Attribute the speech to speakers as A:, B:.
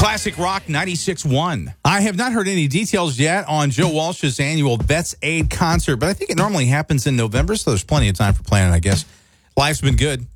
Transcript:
A: Classic Rock 96.1. I have not heard any details yet on Joe Walsh's annual Vets Aid concert, but I think it normally happens in November, so there's plenty of time for planning, I guess. Life's been good.